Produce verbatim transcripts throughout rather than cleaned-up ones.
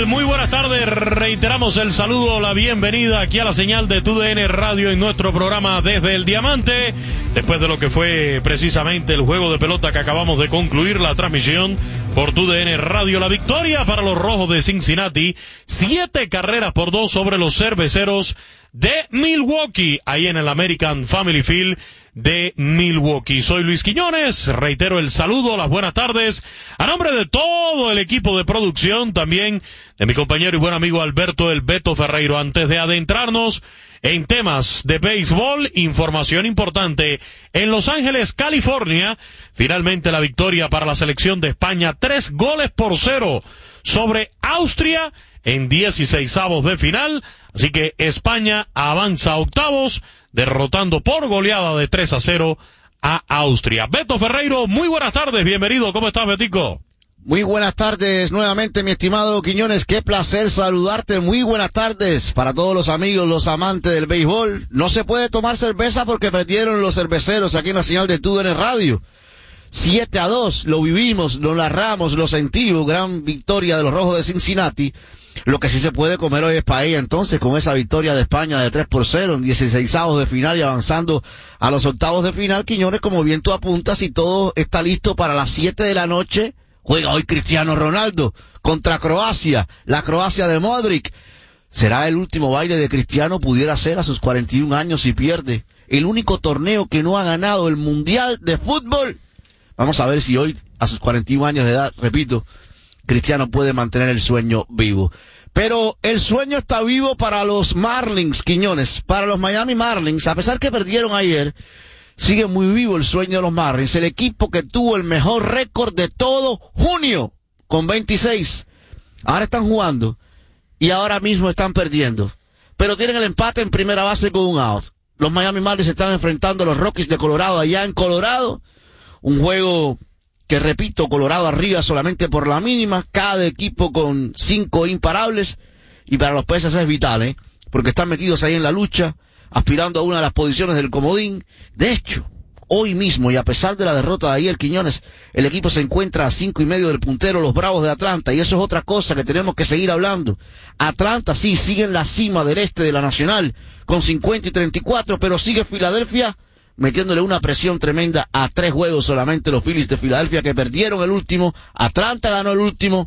tal? Muy buenas tardes. Reiteramos el saludo, la bienvenida aquí a la señal de T U D N Radio en nuestro programa Desde el Diamante. Después de lo que fue precisamente el juego de pelota que acabamos de concluir, la transmisión por T U D N Radio. La victoria para los Rojos de Cincinnati, siete carreras por dos sobre los Cerveceros de Milwaukee, ahí en el American Family Field de Milwaukee. Soy Luis Quiñones, reitero el saludo, las buenas tardes, a nombre de todo el equipo de producción, también de mi compañero y buen amigo Alberto El Beto Ferreiro. Antes de adentrarnos en temas de béisbol, información importante. En Los Ángeles, California, finalmente la victoria para la selección de España, tres goles por cero sobre Austria en dieciseisavos de final. Así que España avanza a octavos, derrotando por goleada de tres a cero a Austria. Beto Ferreiro, muy buenas tardes, bienvenido. ¿Cómo estás, Betico? Muy buenas tardes nuevamente, mi estimado Quiñones. Qué placer saludarte. Muy buenas tardes para todos los amigos, los amantes del béisbol. No se puede tomar cerveza porque perdieron los cerveceros aquí en la señal de T U D N Radio. siete a dos, lo vivimos, lo narramos, lo sentimos. Gran victoria de los Rojos de Cincinnati. Lo que sí se puede comer hoy es paella, entonces, con esa victoria de España de tres por cero en dieciseisavos de final y avanzando a los octavos de final. Quiñones, como bien tú apuntas, y todo está listo para las siete de la noche. Juega hoy Cristiano Ronaldo contra Croacia, la Croacia de Modric. ¿Será el último baile de Cristiano? Pudiera ser a sus cuarenta y un años y pierde el único torneo que no ha ganado, el Mundial de Fútbol. Vamos a ver si hoy, a sus cuarenta y un años de edad, repito, Cristiano puede mantener el sueño vivo. Pero el sueño está vivo para los Marlins, Quiñones, para los Miami Marlins. A pesar que perdieron ayer, sigue muy vivo el sueño de los Marlins, el equipo que tuvo el mejor récord de todo junio, con veintiséis. Ahora están jugando y ahora mismo están perdiendo, pero tienen el empate en primera base con un out. Los Miami Marlins están enfrentando a los Rockies de Colorado allá en Colorado, un juego que, repito, Colorado arriba solamente por la mínima, cada equipo con cinco imparables, y para los Peces es vital, ¿eh? Porque están metidos ahí en la lucha, aspirando a una de las posiciones del comodín. De hecho, hoy mismo, y a pesar de la derrota de ayer, Quiñones, el equipo se encuentra a cinco y medio del puntero, los Bravos de Atlanta, y eso es otra cosa que tenemos que seguir hablando. Atlanta sí sigue en la cima del este de la Nacional, con cincuenta y treinta y cuatro, pero sigue Filadelfia metiéndole una presión tremenda a tres juegos solamente los Phillies de Filadelfia, que perdieron el último. Atlanta ganó el último.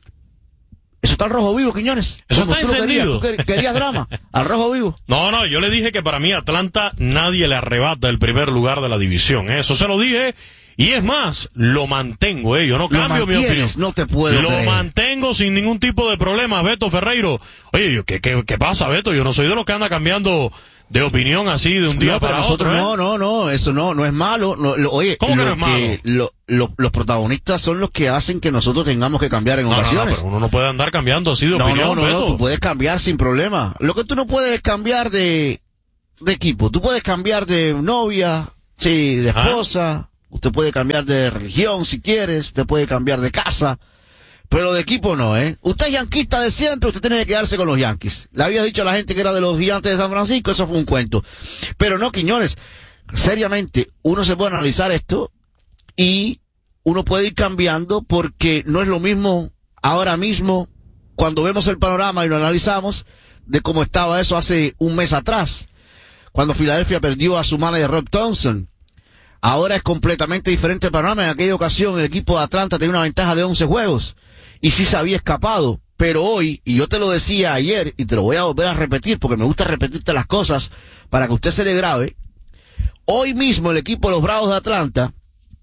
Eso está al rojo vivo, Quiñones. Eso Como está tú encendido. Querías, tú querías drama, al rojo vivo. No, no, yo le dije que para mí Atlanta nadie le arrebata el primer lugar de la división, ¿eh? Eso se lo dije, y es más, lo mantengo, ¿eh? Yo no cambio mi opinión. No te puedo Lo creer. mantengo sin ningún tipo de problema, Beto Ferreiro. Oye, yo, ¿qué, qué, qué pasa, Beto? Yo no soy de los que anda cambiando de opinión así de un día no, para nosotros, otro, ¿eh? No, no, no, eso no, no es malo. No, lo, oye, ¿Cómo que lo no es malo? Que, lo, lo, los protagonistas son los que hacen que nosotros tengamos que cambiar en No, ocasiones. no, no, pero uno no puede andar cambiando así de No, opinión, no, no, Beto. no, tú puedes cambiar sin problema. Lo que tú no puedes es cambiar de, de equipo. Tú puedes cambiar de novia, sí, de esposa. Usted puede cambiar de religión si quieres. Usted puede cambiar de casa. Pero de equipo no, ¿eh? Usted es yanquista de siempre, usted tiene que quedarse con los Yankees. Le había dicho a la gente que era de los Gigantes de San Francisco, eso fue un cuento. Pero no, Quiñones, seriamente, uno se puede analizar esto y uno puede ir cambiando, porque no es lo mismo ahora mismo, cuando vemos el panorama y lo analizamos, de cómo estaba eso hace un mes atrás, cuando Filadelfia perdió a su manager Rob Thompson. Ahora es completamente diferente el panorama. En aquella ocasión el equipo de Atlanta tenía una ventaja de once juegos y sí se había escapado. Pero hoy, y yo te lo decía ayer y te lo voy a volver a repetir porque me gusta repetirte las cosas para que usted se le grabe, hoy mismo el equipo de los Bravos de Atlanta,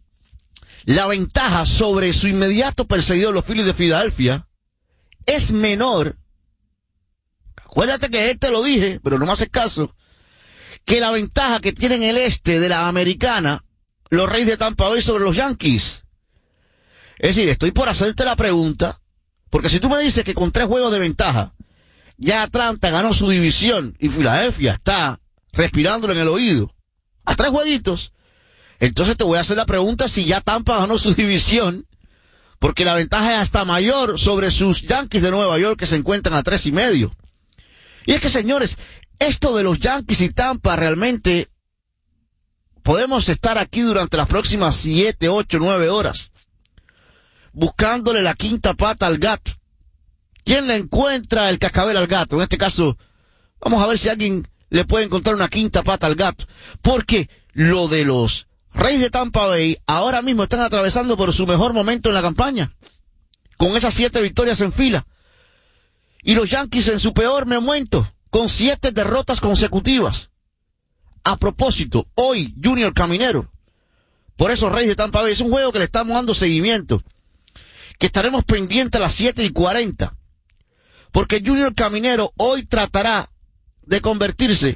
la ventaja sobre su inmediato perseguidor, los Phillies de Filadelfia, es menor. Acuérdate que él te lo dije, pero no me haces caso, que la ventaja que tienen el este de la Americana los Reyes de Tampa Bay sobre los Yankees. Es decir, estoy por hacerte la pregunta, porque si tú me dices que con tres juegos de ventaja ya Atlanta ganó su división y Filadelfia está respirándolo en el oído a tres jueguitos, entonces te voy a hacer la pregunta si ya Tampa ganó su división, porque la ventaja es hasta mayor sobre sus Yankees de Nueva York, que se encuentran a tres y medio. Y es que, señores, esto de los Yankees y Tampa realmente podemos estar aquí durante las próximas siete, ocho, nueve horas buscándole la quinta pata al gato. ¿Quién le encuentra el cascabel al gato? En este caso, vamos a ver si alguien le puede encontrar una quinta pata al gato. Porque lo de los Reyes de Tampa Bay ahora mismo están atravesando por su mejor momento en la campaña, con esas siete victorias en fila. Y los Yankees en su peor momento, con siete derrotas consecutivas. A propósito, hoy Junior Caminero, por eso Reyes de Tampa Bay, es un juego que le estamos dando seguimiento, que estaremos pendientes a las siete y cuarenta, porque Junior Caminero hoy tratará de convertirse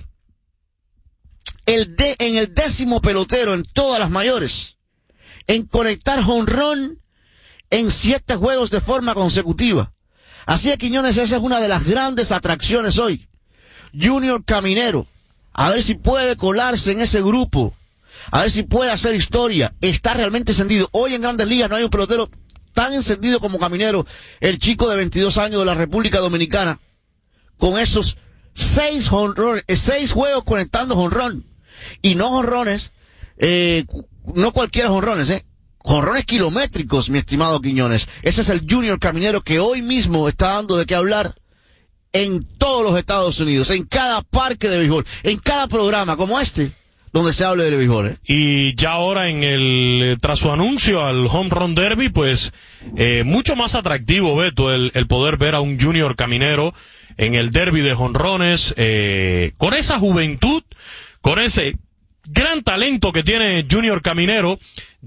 el de, en el décimo pelotero en todas las mayores, en conectar jonrón en siete juegos de forma consecutiva. Así que, Quiñones, esa es una de las grandes atracciones hoy. Junior Caminero, a ver si puede colarse en ese grupo, a ver si puede hacer historia. Está realmente encendido. Hoy en Grandes Ligas no hay un pelotero tan encendido como Caminero, el chico de veintidós años de la República Dominicana, con esos seis jonrones, seis juegos conectando jonrón. Y no jonrones, eh, no cualquiera jonrones, eh. Jonrones kilométricos, mi estimado Quiñones. Ese es el Junior Caminero que hoy mismo está dando de qué hablar en todos los Estados Unidos, en cada parque de béisbol, en cada programa como este, donde se hable del béisbol, ¿eh? Y ya ahora en el, tras su anuncio al Home Run Derby, pues, eh, mucho más atractivo, Beto, el, el poder ver a un Junior Caminero en el derby de jonrones, eh, con esa juventud, con ese gran talento que tiene Junior Caminero,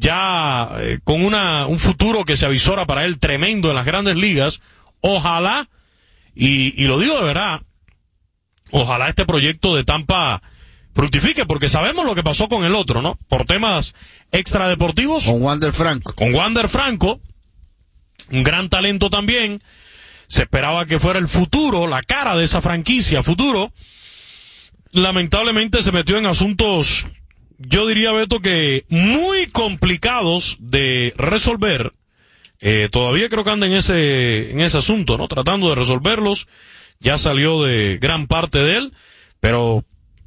ya eh, con una un futuro que se avisora para él tremendo en las Grandes Ligas. Ojalá, y, y lo digo de verdad, ojalá este proyecto de Tampa fructifique, porque sabemos lo que pasó con el otro, ¿no? Por temas extradeportivos. Con Wander Franco. Con Wander Franco, un gran talento también. Se esperaba que fuera el futuro, la cara de esa franquicia, futuro. Lamentablemente se metió en asuntos, yo diría, Beto, que muy complicados de resolver. Eh, todavía creo que anda en ese, en ese asunto, ¿no? Tratando de resolverlos. Ya salió de gran parte de él, pero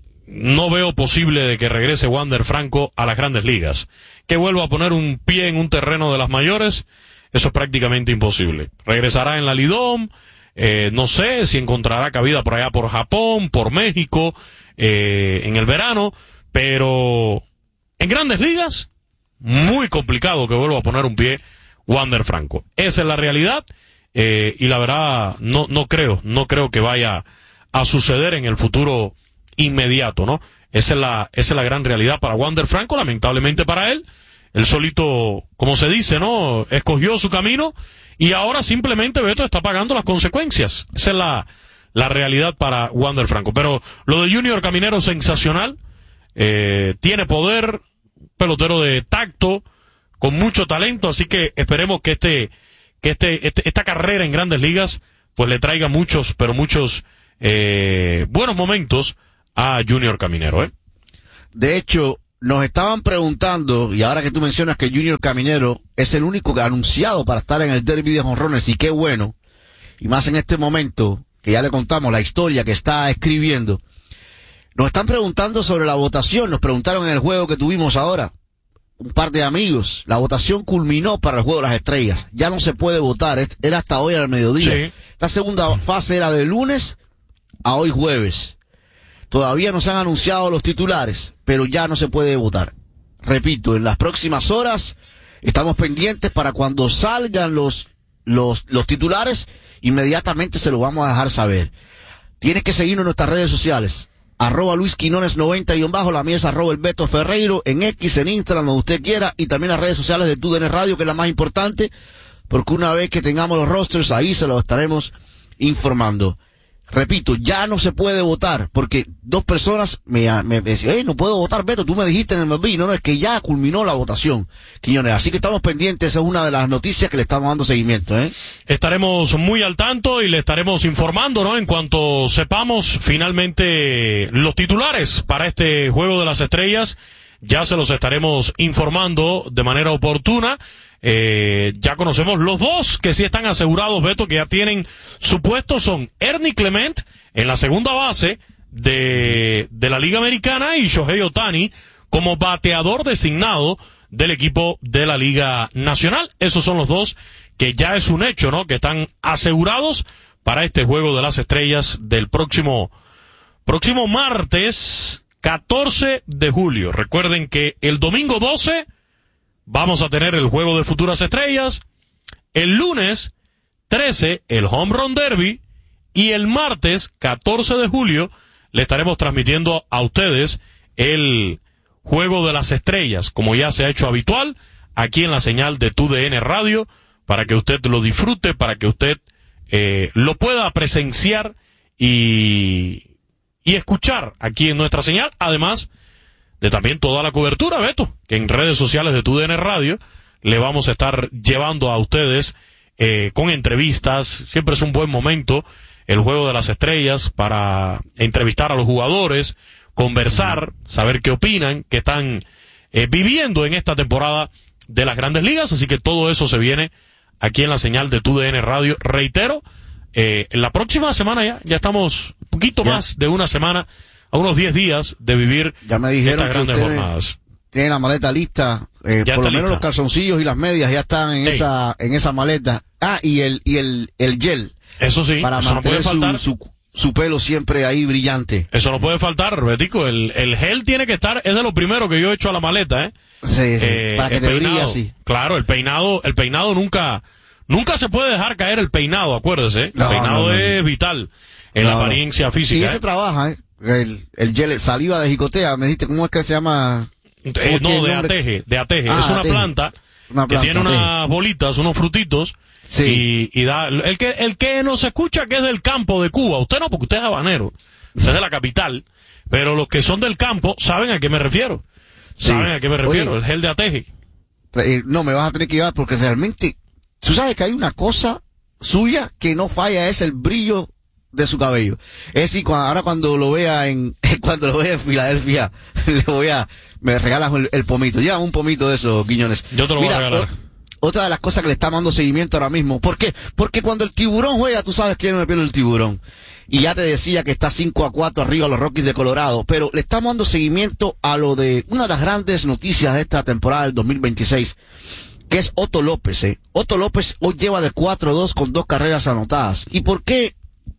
no veo posible de que regrese Wander Franco a las Grandes Ligas. Que vuelva a poner un pie en un terreno de las mayores, eso es prácticamente imposible. Regresará en la Lidom, eh, no sé si encontrará cabida por allá por Japón, por México, eh, en el verano, pero en Grandes Ligas, muy complicado que vuelva a poner un pie Wander Franco. Esa es la realidad, eh, y la verdad, no, no creo, no creo que vaya a suceder en el futuro inmediato, ¿no? Esa es la, esa es la gran realidad para Wander Franco, lamentablemente para él. Él solito, como se dice, ¿no? Escogió su camino y ahora simplemente, Beto, está pagando las consecuencias. Esa es la, la realidad para Wander Franco. Pero lo de Junior Caminero, sensacional. Eh, tiene poder, pelotero de tacto, con mucho talento, así que esperemos que este, que este, este esta carrera en Grandes Ligas, pues le traiga muchos, pero muchos, eh, buenos momentos a Junior Caminero, ¿eh? De hecho, nos estaban preguntando, y ahora que tú mencionas que Junior Caminero es el único anunciado para estar en el derby de jonrones, y qué bueno, y más en este momento, que ya le contamos la historia que está escribiendo, nos están preguntando sobre la votación, nos preguntaron en el juego que tuvimos ahora, un par de amigos, la votación culminó para el Juego de las Estrellas, ya no se puede votar, era hasta hoy al mediodía, sí. Esta segunda fase era de lunes a hoy jueves. Todavía no se han anunciado los titulares, pero ya no se puede votar. Repito, en las próximas horas estamos pendientes para cuando salgan los, los, los titulares, inmediatamente se lo vamos a dejar saber. Tienes que seguirnos en nuestras redes sociales. Arroba Luis Quinones noventa y bajo, la mía es arroba el Beto Ferreiro, en X, en Instagram, donde usted quiera, y también las redes sociales de T U D N Radio, que es la más importante, porque una vez que tengamos los rosters, ahí se los estaremos informando. Repito, ya no se puede votar, porque dos personas me, me, me decían, hey, no puedo votar, Beto, tú me dijiste en el M L B, no, no, es que ya culminó la votación, Quiñones, así que estamos pendientes, esa es una de las noticias que le estamos dando seguimiento, ¿eh? Estaremos muy al tanto y le estaremos informando, ¿no? En cuanto sepamos finalmente los titulares para este Juego de las Estrellas, ya se los estaremos informando de manera oportuna. Eh, ya conocemos los dos que sí están asegurados, Beto, que ya tienen su puesto, son Ernie Clement en la segunda base de, de la Liga Americana y Shohei Ohtani como bateador designado del equipo de la Liga Nacional. Esos son los dos que ya es un hecho, ¿no? Que están asegurados para este Juego de las Estrellas del próximo, próximo martes catorce de julio. Recuerden que el domingo doce vamos a tener el Juego de Futuras Estrellas, el lunes trece el Home Run Derby, y el martes catorce de julio le estaremos transmitiendo a ustedes el Juego de las Estrellas, como ya se ha hecho habitual, aquí en la señal de T U D N Radio, para que usted lo disfrute, para que usted eh, lo pueda presenciar y, y escuchar aquí en nuestra señal, además de también toda la cobertura, Beto, que en redes sociales de T U D N Radio le vamos a estar llevando a ustedes eh, con entrevistas. Siempre es un buen momento el Juego de las Estrellas para entrevistar a los jugadores, conversar, saber qué opinan, qué están eh, viviendo en esta temporada de las Grandes Ligas. Así que todo eso se viene aquí en la señal de T U D N Radio. Reitero, eh, en la próxima semana ya, ya estamos un poquito ya. más de una semana, a unos diez días de vivir ya me dijeron estas grandes que jornadas. Tiene la maleta lista, eh, por lo menos lista. Los calzoncillos y las medias ya están en Ey. esa en esa maleta. Ah, y el y el el gel. Eso sí, para eso mantener no puede faltar. Su, su, su pelo siempre ahí brillante. Eso no puede faltar, Betico. El, el gel tiene que estar, es de lo primero que yo he hecho a la maleta, ¿eh? Sí, sí, eh, para que te peinado, brille así. Claro, el peinado, el peinado nunca, nunca se puede dejar caer el peinado, acuérdese. El no, peinado no, no. es vital en no, la apariencia no. física. Y ese ¿eh? trabaja, ¿eh? El, el gel, saliva de jicotea, me dijiste, ¿cómo es que se llama? Eh, no, de ateje, de ateje. Ah, es una ateje. planta, una planta que tiene ateje. unas bolitas, unos frutitos. Sí. Y, y da, el que, el que nos escucha que es del campo de Cuba, usted no, porque usted es habanero, usted es de la capital, pero los que son del campo saben a qué me refiero. Sí. Saben a qué me refiero, Oye, el gel de ateje. Eh, no, me vas a tener que llevar porque realmente, tú sabes que hay una cosa suya que no falla, es el brillo de su cabello. Es decir, cuando, ahora cuando lo vea en, cuando lo vea en Filadelfia, le voy a, me regalas el, el pomito. Lleva un pomito de esos, Quiñones. Yo te lo Mira, voy a regalar. O, otra de las cosas que le está dando seguimiento ahora mismo. ¿Por qué? Porque cuando el tiburón juega, tú sabes que no me pierdo el tiburón. Y ya te decía que está cinco a cuatro arriba a los Rockies de Colorado. Pero le estamos dando seguimiento a lo de una de las grandes noticias de esta temporada del dos mil veintiséis, que es Otto López, ¿eh? Otto López hoy lleva de cuatro a dos con dos carreras anotadas. ¿Y por qué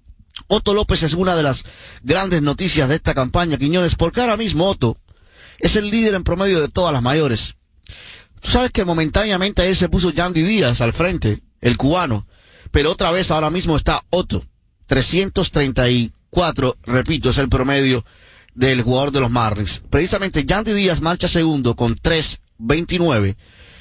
Otto López es una de las grandes noticias de esta campaña, Quiñones? Porque ahora mismo Otto es el líder en promedio de todas las mayores. Tú sabes que momentáneamente ayer se puso Yandy Díaz al frente, el cubano, pero otra vez ahora mismo está Otto, trescientos treinta y cuatro, repito, es el promedio del jugador de los Marlins. Precisamente Yandy Díaz marcha segundo con tres veintinueve.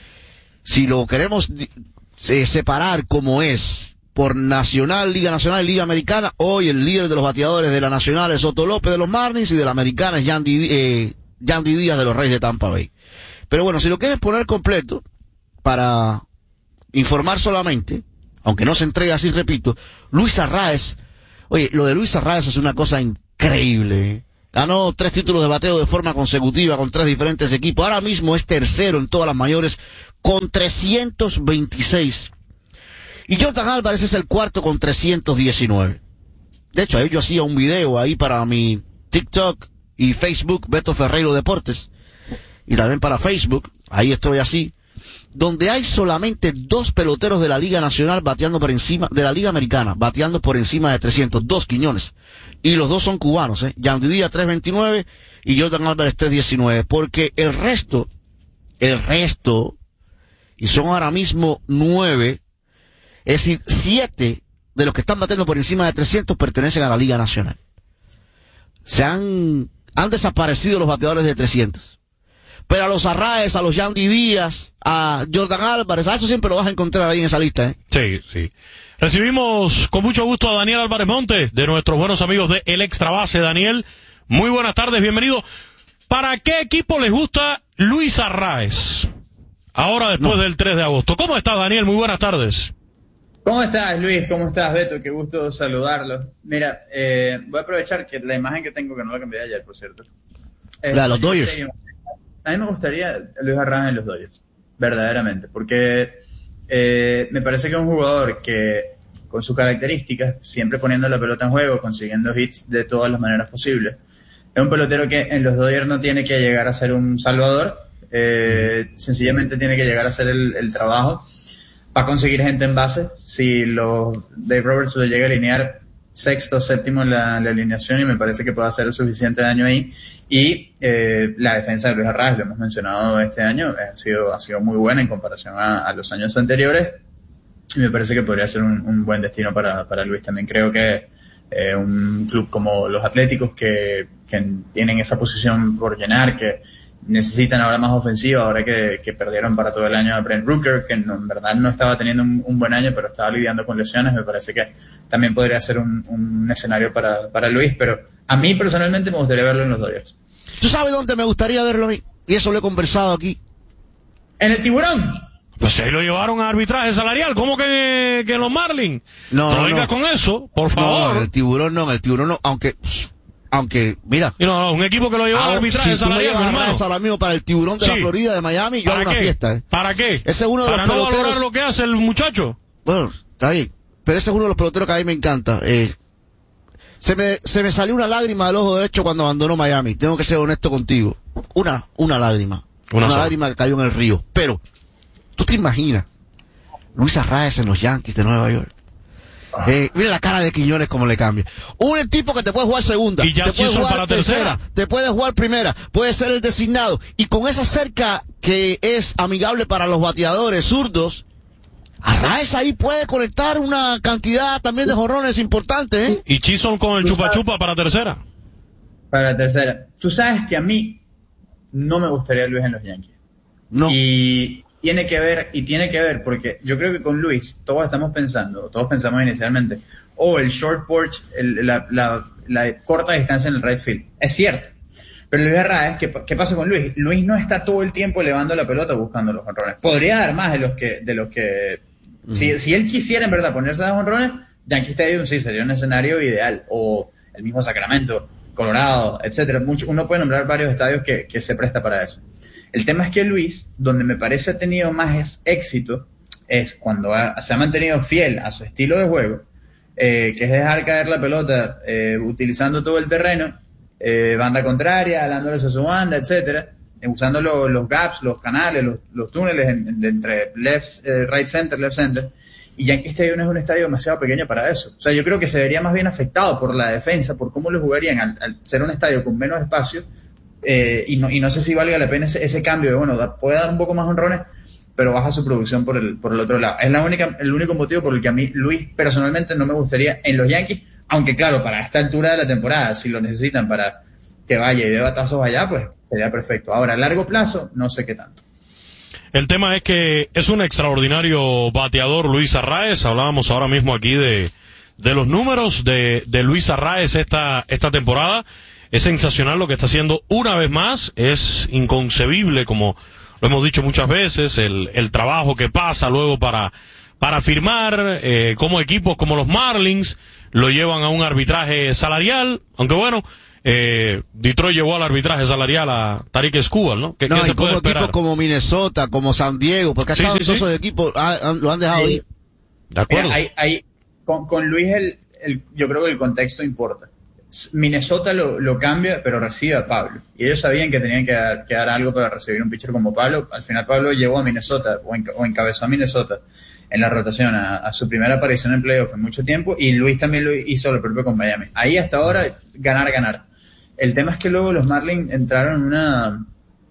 Si lo queremos eh, separar como es por Nacional, Liga Nacional y Liga Americana, hoy el líder de los bateadores de la Nacional es Otto López de los Marlins y de la Americana es Yandy, eh, Yandy Díaz de los Reyes de Tampa Bay. Pero bueno, si lo quieres poner completo, para informar solamente, aunque no se entrega así, repito, Luis Arraez, oye, lo de Luis Arraez es una cosa increíble. Ganó tres títulos de bateo de forma consecutiva con tres diferentes equipos. Ahora mismo es tercero en todas las mayores con trescientos veintiséis. Y Jordan Álvarez es el cuarto con trescientos diecinueve. De hecho, yo hacía un video ahí para mi TikTok y Facebook, Beto Ferreiro Deportes. Y también para Facebook, ahí estoy así, donde hay solamente dos peloteros de la Liga Nacional bateando por encima, de la Liga Americana, bateando por encima de trescientos, dos Quiñones. Y los dos son cubanos, ¿eh? Yandy Díaz tres veintinueve y Jordan Álvarez tres diecinueve, porque el resto, el resto, y son ahora mismo nueve, es decir, siete de los que están bateando por encima de trescientos pertenecen a la Liga Nacional. Se han, han desaparecido los bateadores de trescientos. Pero a los Arraez, a los Yandy Díaz, a Jordan Álvarez, a eso siempre lo vas a encontrar ahí en esa lista, ¿eh? Sí, sí. Recibimos con mucho gusto a Daniel Álvarez Montes, de nuestros buenos amigos de El Extra Base. Daniel, muy buenas tardes, bienvenido. ¿Para qué equipo les gusta Luis Arraez? Ahora después no. del tres de agosto. ¿Cómo estás, Daniel? Muy buenas tardes. ¿Cómo estás, Luis? ¿Cómo estás, Beto? Qué gusto saludarlo. Mira, eh, voy a aprovechar que la imagen que tengo, que no la cambié ayer, por cierto. Eh, la de los Dodgers. A mí me gustaría Luis Arraez en los Dodgers, verdaderamente, porque eh, me parece que es un jugador que, con sus características, siempre poniendo la pelota en juego, consiguiendo hits de todas las maneras posibles, es un pelotero que en los Dodgers no tiene que llegar a ser un salvador, eh, sencillamente tiene que llegar a hacer el, el trabajo va a conseguir gente en base. Si los Dave Roberts lo llega a alinear sexto, séptimo en la, la alineación, y me parece que puede hacer el suficiente daño ahí. Y eh, la defensa de Luis Arraez, lo hemos mencionado este año, ha sido, ha sido muy buena en comparación a, a los años anteriores, y me parece que podría ser un, un buen destino para, para Luis. También creo que eh, un club como los Atléticos, que, que tienen esa posición por llenar, que necesitan ahora más ofensiva, ahora que, que perdieron para todo el año a Brent Rooker, que no, en verdad no estaba teniendo un, un buen año, pero estaba lidiando con lesiones. Me parece que también podría ser un, un escenario para, para Luis, pero a mí personalmente me gustaría verlo en los Dodgers. ¿Tú sabes dónde me gustaría verlo a mí? Y eso lo he conversado aquí. ¿En el Tiburón? Pues ahí lo llevaron a arbitraje salarial. ¿Cómo que, que los Marlins? No, no, no vengas no. con eso, por favor. No, en el Tiburón no, en el Tiburón no, aunque, aunque, mira. Y no, no, un equipo que lo lleva a arbitraje si salarial, mi hermano. ahora mismo para el Tiburón de Sí. la Florida, de Miami, yo hago una qué? fiesta, ¿eh? ¿Para qué? Ese es uno de Para los no peloteros. valorar lo que hace el muchacho. Bueno, está bien. Pero ese es uno de los peloteros que a mí me encanta. Eh, se me, se me salió una lágrima del ojo derecho cuando abandonó Miami. Tengo que ser honesto contigo. Una, una lágrima. Una Una, sola. lágrima que cayó en el río. Pero, ¿tú te imaginas? Luis Arraez en los Yankees de Nueva York. Eh, mira la cara de Quiñones como le cambia. Un tipo que te puede jugar segunda, Y Jazz te puede Chisholm jugar para tercera, tercera. te puede jugar primera, puede ser el designado. Y con esa cerca que es amigable para los bateadores zurdos, Arraez ahí puede conectar una cantidad también de jonrones importante, ¿eh? Y Chisholm con el chupa chupa para tercera. Para la tercera. Tú sabes que a mí no me gustaría Luis en los Yankees. No. Y tiene que ver, y tiene que ver, porque yo creo que con Luis todos estamos pensando, todos pensamos inicialmente, o oh, el short porch, el, la, la, la corta distancia en el right field. Es cierto. Pero Luis Arraez, ¿qué, ¿qué pasa con Luis? Luis no está todo el tiempo elevando la pelota buscando los jonrones. Podría dar más de los que, de los que, mm. si, si él quisiera en verdad ponerse a jonrones, Yankee Stadium sí sería un escenario ideal, o el mismo Sacramento, Colorado, etcétera. Mucho, uno puede nombrar varios estadios que, que se presta para eso. El tema es que Luis, donde me parece ha tenido más éxito, es cuando ha, se ha mantenido fiel a su estilo de juego, eh, que es dejar caer la pelota eh, utilizando todo el terreno, eh, banda contraria, alándoles a su banda, etcétera, eh, usando lo, los gaps, los canales, los, los túneles en, en, entre left, eh, right center, left center. Y Yankee Stadium es un estadio demasiado pequeño para eso. O sea, yo creo que se vería más bien afectado por la defensa, por cómo lo jugarían al, al ser un estadio con menos espacio. Eh, y, no, y no sé si valga la pena ese, ese cambio de, bueno, da, puede dar un poco más honrones, pero baja su producción por el, por el otro lado. Es la única, el único motivo por el que a mí, Luis, personalmente no me gustaría en los Yankees, aunque claro, para esta altura de la temporada, si lo necesitan para que vaya y dé batazos allá, pues sería perfecto. Ahora, a largo plazo, no sé qué tanto. El tema es que es un extraordinario bateador Luis Arraez. Hablábamos ahora mismo aquí de, de los números de, de Luis Arraez esta, esta temporada. Es sensacional lo que está haciendo una vez más. Es inconcebible, como lo hemos dicho muchas veces, el, el trabajo que pasa luego para, para firmar, eh, como equipos como los Marlins lo llevan a un arbitraje salarial. Aunque bueno, eh, Detroit llevó al arbitraje salarial a Tarik Skubal, ¿no? ¿Qué, no, ¿qué y se puede como esperar? equipos como Minnesota, como San Diego, porque Sí, hasta sí, todos sí. esos equipos ah, ah, lo han dejado Sí. ir. De acuerdo. Mira, hay, hay, con, con Luis, el, el, yo creo que el contexto importa. Minnesota lo, lo cambia, pero recibe a Pablo. Y ellos sabían que tenían que dar, que dar algo para recibir un pitcher como Pablo. Al final Pablo llevó a Minnesota, o, enca, o encabezó a Minnesota en la rotación a, a su primera aparición en playoff en mucho tiempo, y Luis también lo hizo lo propio con Miami. Ahí hasta ahora, ganar, ganar. El tema es que luego los Marlins entraron en una,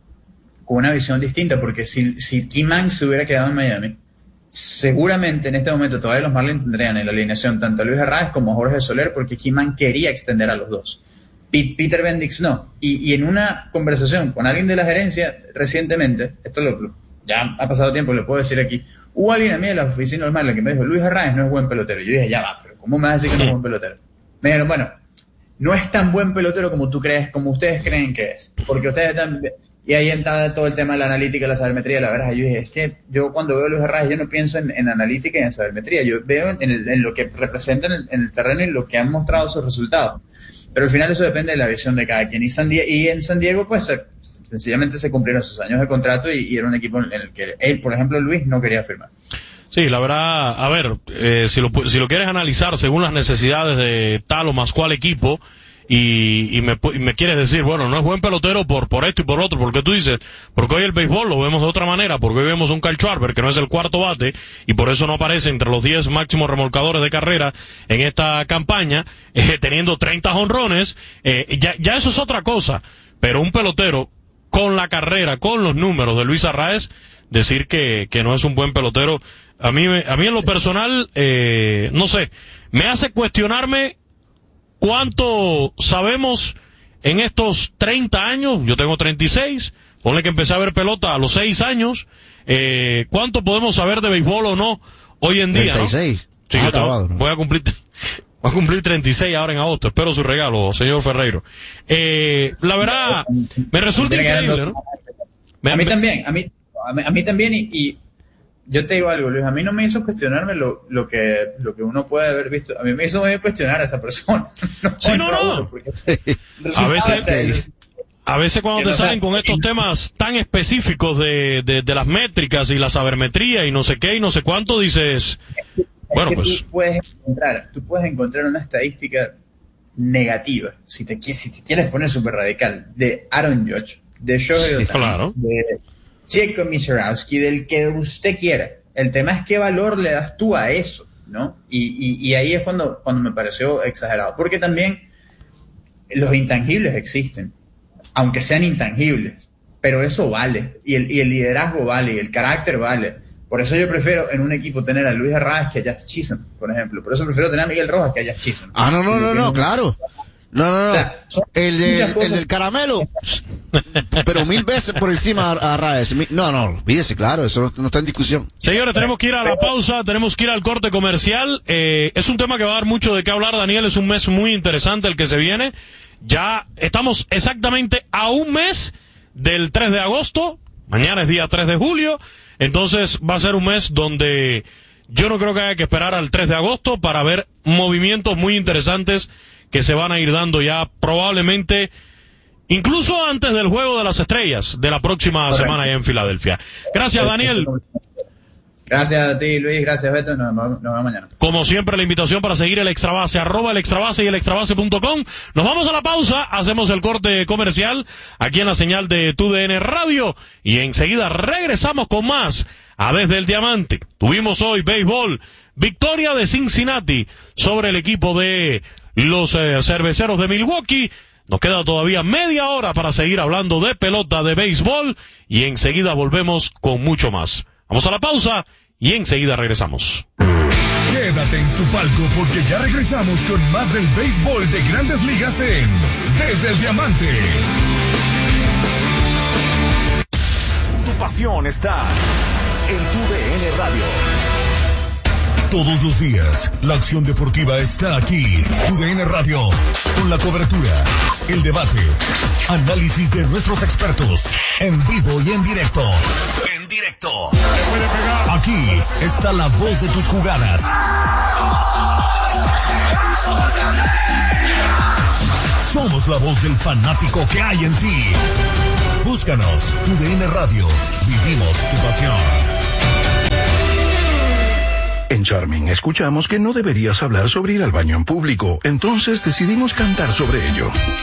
con una visión distinta, porque si, si Kim Mann se hubiera quedado en Miami, seguramente en este momento todavía los Marlins tendrían en la alineación tanto a Luis Arraez como a Jorge Soler, porque Keyman quería extender a los dos. P- Peter Bendix no. Y, y en una conversación con alguien de la gerencia recientemente, esto lo, lo- ya ha pasado tiempo, lo puedo decir aquí, hubo alguien a mí de la oficina de los Marlins que me dijo, Luis Arraez no es buen pelotero. Yo dije, ya va, pero ¿cómo me vas a decir que no es buen pelotero? Me dijeron, bueno, no es tan buen pelotero como tú crees, como ustedes creen que es, porque ustedes están... Y ahí entra todo el tema de la analítica, la sabermetría, la verdad. Yo dije, es que yo cuando veo Luis Arraez, yo no pienso en, en analítica y en sabermetría. Yo veo en, el, en lo que representa en el, en el terreno y lo que han mostrado sus resultados. Pero al final eso depende de la visión de cada quien. Y, San Die- y en San Diego, pues, se- sencillamente se cumplieron sus años de contrato y, y era un equipo en el que él, por ejemplo, Luis, no quería firmar. Sí, la verdad, a ver, eh, si lo, pu- si lo quieres analizar según las necesidades de tal o más cual equipo, y, y, me, y me quieres decir, bueno, no es buen pelotero por, por esto y por otro, porque tú dices, porque hoy el béisbol lo vemos de otra manera, porque hoy vemos un Kyle Schwarber que no es el cuarto bate y por eso no aparece entre los diez máximos remolcadores de carrera en esta campaña, eh, teniendo treinta jonrones, eh, ya, ya eso es otra cosa, pero un pelotero con la carrera, con los números de Luis Arraez, decir que, que no es un buen pelotero, a mí, a mí en lo personal, eh, no sé, me hace cuestionarme cuánto sabemos en estos treinta años, yo tengo treinta y seis, ponle que empecé a ver pelota a los seis años, eh, cuánto podemos saber de béisbol o no hoy en día, treinta y seis. ¿no? Sí, Ah, yo tengo, acabado, ¿no? voy a cumplir, voy a cumplir treinta y seis ahora en agosto, espero su regalo, señor Ferreiro. Eh, la verdad, me resulta increíble, ¿no? A mí también, a mí, a mí, a mí también, y, y yo te digo algo, Luis, a mí no me hizo cuestionarme lo, lo que lo que uno puede haber visto, a mí me hizo medio cuestionar a esa persona. No, sí, no, no. A veces, a veces cuando te salen con estos temas tan específicos de, de, de las métricas y la sabermetría y no sé qué y no sé cuánto, dices, bueno, pues... Tú puedes encontrar, tú puedes encontrar una estadística negativa, si te quieres, si te quieres poner súper radical, de Aaron Judge, de Shohei Ohtani, claro, de Jacob Misiorowski, del que usted quiera. El tema es qué valor le das tú a eso, ¿no? Y, y, y ahí es cuando, cuando me pareció exagerado. Porque también los intangibles existen, aunque sean intangibles, pero eso vale. Y el, y el liderazgo vale, y el carácter vale. Por eso yo prefiero en un equipo tener a Luis Arraez que a Jazz Chisholm, por ejemplo. Por eso prefiero tener a Miguel Rojas que a Jazz Chisholm. Ah, no, no, no, no, claro. No, no, no. O sea, el, de, el del caramelo, pero mil veces por encima a Arraez. No, no, olvídese, claro, eso no está en discusión. Señores, tenemos que ir a la pausa, tenemos que ir al corte comercial. Eh, es un tema que va a dar mucho de qué hablar, Daniel. Es un mes muy interesante el que se viene. Ya estamos exactamente a un mes del tres de agosto. Mañana es día tres de julio. Entonces va a ser un mes donde yo no creo que haya que esperar al tres de agosto para ver movimientos muy interesantes que se van a ir dando ya probablemente incluso antes del Juego de las Estrellas de la próxima Correcto. semana allá en Filadelfia. Gracias, Daniel. Gracias a ti, Luis. Gracias, Beto. Nos vemos, nos vemos mañana. Como siempre, la invitación para seguir el Extrabase, arroba el Extrabase y el Extrabase punto com. Nos vamos a la pausa, hacemos el corte comercial aquí en la señal de T U D N Radio y enseguida regresamos con más a Desde el Diamante. Tuvimos hoy béisbol, victoria de Cincinnati sobre el equipo de los eh, cerveceros de Milwaukee. Nos queda todavía media hora para seguir hablando de pelota, de béisbol y enseguida volvemos con mucho más. Vamos a la pausa y enseguida regresamos. Quédate en tu palco porque ya regresamos con más del béisbol de Grandes Ligas en Desde el Diamante. Tu pasión está en tu D N Radio. Todos los días, la acción deportiva está aquí. Tu D N Radio, con la cobertura, el debate, análisis de nuestros expertos, en vivo y en directo. En directo. Aquí está la voz de tus jugadas. Somos la voz del fanático que hay en ti. Búscanos, Tu D N Radio. Vivimos tu pasión. En Charming escuchamos que no deberías hablar sobre ir al baño en público, entonces decidimos cantar sobre ello.